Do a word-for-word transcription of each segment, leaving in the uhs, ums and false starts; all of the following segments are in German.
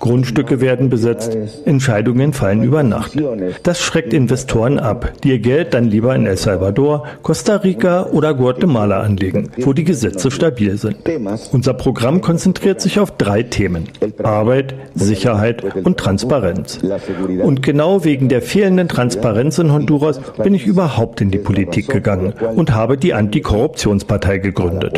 Grundstücke werden besetzt, Entscheidungen fallen über Nacht. Das schreckt Investoren ab, die ihr Geld dann lieber in El Salvador, Costa Rica oder Guatemala anlegen, wo die Gesetze stabil sind. Unser Programm konzentriert sich auf drei Themen: Arbeit, Sicherheit und Transparenz. Und genau wegen der fehlenden Transparenz in Honduras bin ich überhaupt in die Politik gegangen und habe die Antikorruptionspartei gegründet.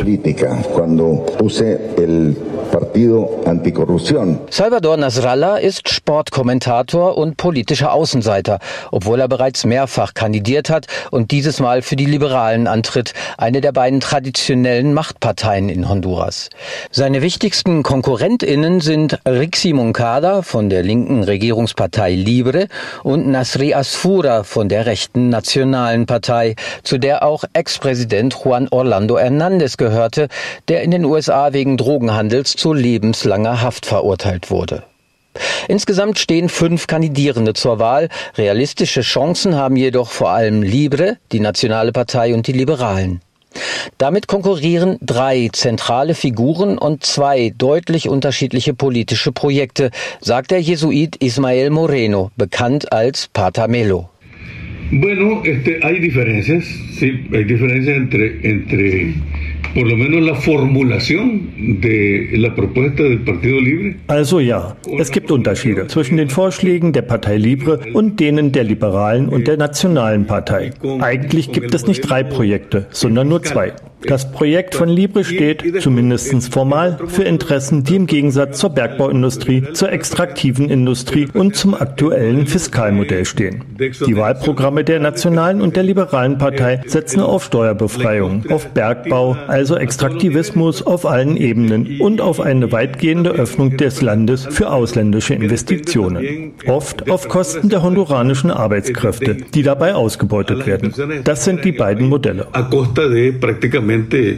Salvador Nasralla ist Sportkommentator und politischer Außenseiter, obwohl er bereits mehrfach kandidiert hat und dieses Mal für die Liberalen antritt, eine der beiden traditionellen Machtparteien in Honduras. Seine wichtigsten KonkurrentInnen sind Rixi Moncada von der linken Regierungspartei Libre und Nasri Asfura von der rechten Nationalen Partei, zu der auch Ex-Präsident Juan Orlando Hernández gehörte, der in den U S A wegen Drogenhandels zu lebenslanger Haft verurteilt wurde. Insgesamt stehen fünf Kandidierende zur Wahl. Realistische Chancen haben jedoch vor allem Libre, die Nationale Partei und die Liberalen. Damit konkurrieren drei zentrale Figuren und zwei deutlich unterschiedliche politische Projekte, sagt der Jesuit Ismael Moreno, bekannt als Pater Melo. Bueno, este, hay diferencias, sí, hay diferencias entre, entre por lo menos la formulación de la propuesta del Partido Libre. Also ja, es gibt Unterschiede zwischen den Vorschlägen der Partei Libre und denen der Liberalen und der Nationalen Partei. Eigentlich gibt es nicht drei Projekte, sondern nur zwei. Das Projekt von Libre steht, zumindest formal, für Interessen, die im Gegensatz zur Bergbauindustrie, zur extraktiven Industrie und zum aktuellen Fiskalmodell stehen. Die Wahlprogramme der Nationalen und der Liberalen Partei setzen auf Steuerbefreiung, auf Bergbau, also Extraktivismus auf allen Ebenen und auf eine weitgehende Öffnung des Landes für ausländische Investitionen. Oft auf Kosten der honduranischen Arbeitskräfte, die dabei ausgebeutet werden. Das sind die beiden Modelle. De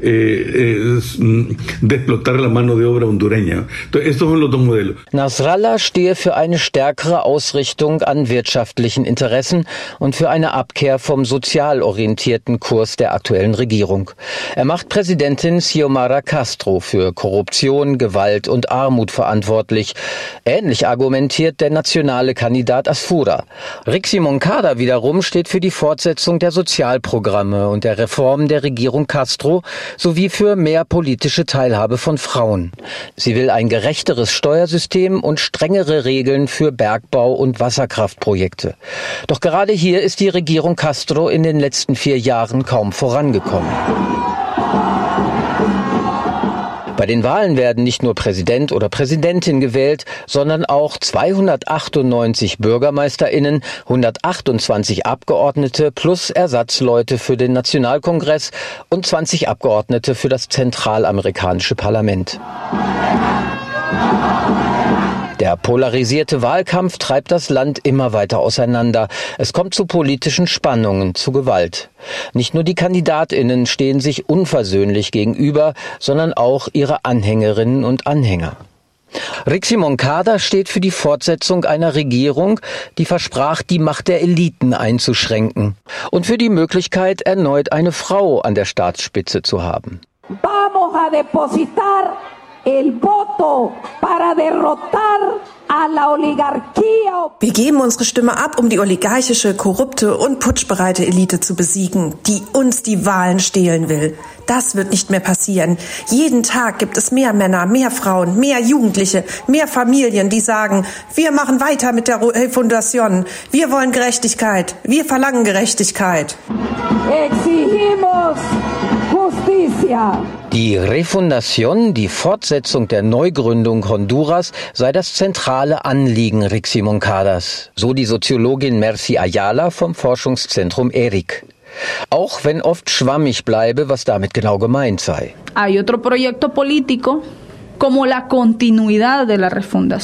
explotar la mano de obra hondureña. Estos son los dos modelos. Nasralla stehe für eine stärkere Ausrichtung an wirtschaftlichen Interessen und für eine Abkehr vom sozial orientierten Kurs der aktuellen Regierung. Er macht Präsidentin Xiomara Castro für Korruption, Gewalt und Armut verantwortlich. Ähnlich argumentiert der nationale Kandidat Asfura. Rixi Moncada wiederum steht für die Fortsetzung der Sozialprogramme und der Reform der Regierung Castro sowie für mehr politische Teilhabe von Frauen. Sie will ein gerechteres Steuersystem und strengere Regeln für Bergbau- und Wasserkraftprojekte. Doch gerade hier ist die Regierung Castro in den letzten vier Jahren kaum vorangekommen. Bei den Wahlen werden nicht nur Präsident oder Präsidentin gewählt, sondern auch zweihundertachtundneunzig BürgermeisterInnen, hundertachtundzwanzig Abgeordnete plus Ersatzleute für den Nationalkongress und zwanzig Abgeordnete für das zentralamerikanische Parlament. Der polarisierte Wahlkampf treibt das Land immer weiter auseinander. Es kommt zu politischen Spannungen, zu Gewalt. Nicht nur die KandidatInnen stehen sich unversöhnlich gegenüber, sondern auch ihre Anhängerinnen und Anhänger. Rixi Moncada steht für die Fortsetzung einer Regierung, die versprach, die Macht der Eliten einzuschränken und für die Möglichkeit, erneut eine Frau an der Staatsspitze zu haben. Vamos a depositar el voto para derrotar a la oligarquía. Wir geben unsere Stimme ab, um die oligarchische, korrupte und putschbereite Elite zu besiegen, die uns die Wahlen stehlen will. Das wird nicht mehr passieren. Jeden Tag gibt es mehr Männer, mehr Frauen, mehr Jugendliche, mehr Familien, die sagen, wir machen weiter mit der Refundation. Wir wollen Gerechtigkeit. Wir verlangen Gerechtigkeit. Exigimos justicia. Die Refundation, die Fortsetzung der Neugründung Honduras, sei das zentrale Anliegen Rixi Moncadas. So die Soziologin Mercy Ayala vom Forschungszentrum E R I C. Auch wenn oft schwammig bleibe, was damit genau gemeint sei. Hay otro proyecto político como la continuidad de la refundación.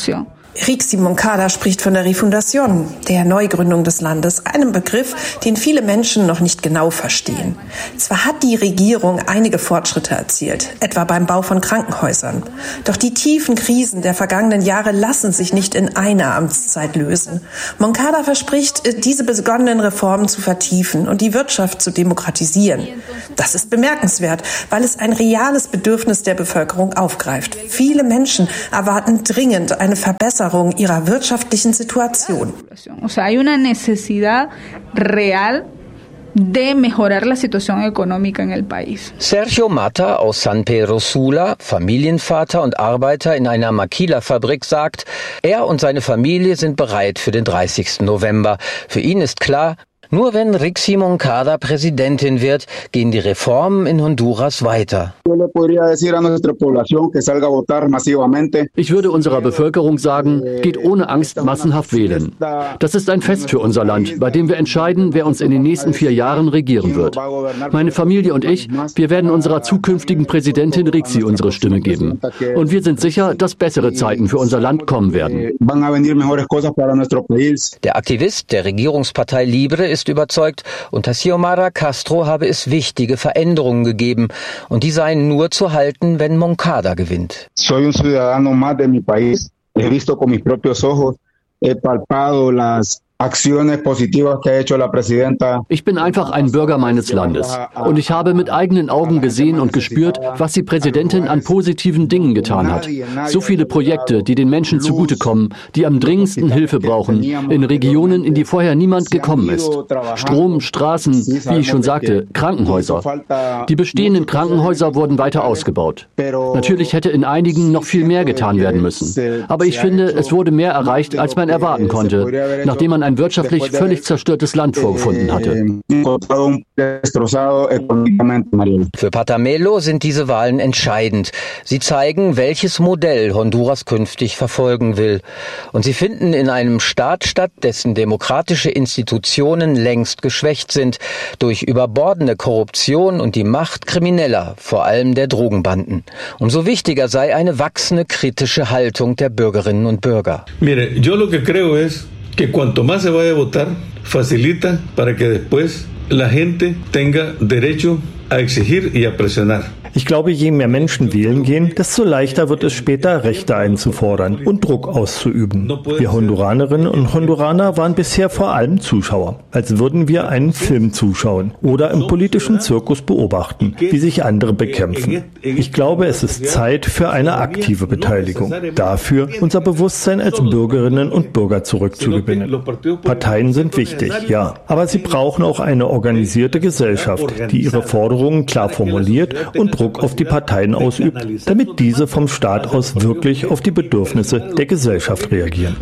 Rixi Moncada spricht von der Refundación, der Neugründung des Landes, einem Begriff, den viele Menschen noch nicht genau verstehen. Zwar hat die Regierung einige Fortschritte erzielt, etwa beim Bau von Krankenhäusern. Doch die tiefen Krisen der vergangenen Jahre lassen sich nicht in einer Amtszeit lösen. Moncada verspricht, diese begonnenen Reformen zu vertiefen und die Wirtschaft zu demokratisieren. Das ist bemerkenswert, weil es ein reales Bedürfnis der Bevölkerung aufgreift. Viele Menschen erwarten dringend eine Verbesserung ihrer wirtschaftlichen Situation. O sea, hay una necesidad real de mejorar la situación económica en el país. Sergio Mata aus San Pedro Sula, Familienvater und Arbeiter in einer Maquila-Fabrik, sagt, er und seine Familie sind bereit für den dreißigsten November. Für ihn ist klar, nur wenn Rixi Moncada Präsidentin wird, gehen die Reformen in Honduras weiter. Ich würde unserer Bevölkerung sagen, geht ohne Angst massenhaft wählen. Das ist ein Fest für unser Land, bei dem wir entscheiden, wer uns in den nächsten vier Jahren regieren wird. Meine Familie und ich, wir werden unserer zukünftigen Präsidentin Rixi unsere Stimme geben. Und wir sind sicher, dass bessere Zeiten für unser Land kommen werden. Der Aktivist der Regierungspartei Libre ist überzeugt, unter Xiomara Castro habe es wichtige Veränderungen gegeben und die seien nur zu halten, wenn Moncada gewinnt. Soy un ciudadano más de mi país. He visto con mis propios ojos, he palpado las Ich bin einfach ein Bürger meines Landes und ich habe mit eigenen Augen gesehen und gespürt, was die Präsidentin an positiven Dingen getan hat. So viele Projekte, die den Menschen zugutekommen, die am dringendsten Hilfe brauchen, in Regionen, in die vorher niemand gekommen ist. Strom, Straßen, wie ich schon sagte, Krankenhäuser. Die bestehenden Krankenhäuser wurden weiter ausgebaut. Natürlich hätte in einigen noch viel mehr getan werden müssen. Aber ich finde, es wurde mehr erreicht, als man erwarten konnte, nachdem man ein ein wirtschaftlich völlig zerstörtes Land vorgefunden hatte. Für Patamelo sind diese Wahlen entscheidend. Sie zeigen, welches Modell Honduras künftig verfolgen will. Und sie finden in einem Staat statt, dessen demokratische Institutionen längst geschwächt sind durch überbordende Korruption und die Macht Krimineller, vor allem der Drogenbanden. Umso wichtiger sei eine wachsende kritische Haltung der Bürgerinnen und Bürger. Mire, yo lo que creo es que cuanto más se vaya a votar, facilita para que después la gente tenga derecho a exigir y a presionar. Ich glaube, je mehr Menschen wählen gehen, desto leichter wird es später, Rechte einzufordern und Druck auszuüben. Wir Honduranerinnen und Honduraner waren bisher vor allem Zuschauer, als würden wir einen Film zuschauen oder im politischen Zirkus beobachten, wie sich andere bekämpfen. Ich glaube, es ist Zeit für eine aktive Beteiligung, dafür unser Bewusstsein als Bürgerinnen und Bürger zurückzugewinnen. Parteien sind wichtig, ja, aber sie brauchen auch eine organisierte Gesellschaft, die ihre Forderungen klar formuliert und Druck auf die Parteien ausübt, damit diese vom Staat aus wirklich auf die Bedürfnisse der Gesellschaft reagieren.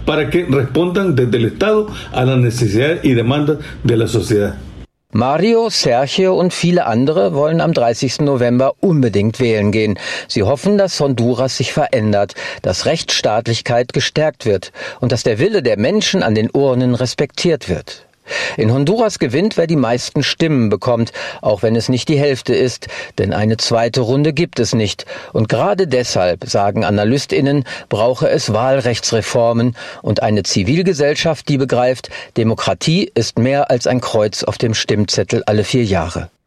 Mario, Sergio und viele andere wollen am dreißigsten November unbedingt wählen gehen. Sie hoffen, dass Honduras sich verändert, dass Rechtsstaatlichkeit gestärkt wird und dass der Wille der Menschen an den Urnen respektiert wird. In Honduras gewinnt, wer die meisten Stimmen bekommt, auch wenn es nicht die Hälfte ist, denn eine zweite Runde gibt es nicht. Und gerade deshalb, sagen AnalystInnen, brauche es Wahlrechtsreformen und eine Zivilgesellschaft, die begreift, Demokratie ist mehr als ein Kreuz auf dem Stimmzettel alle vier Jahre.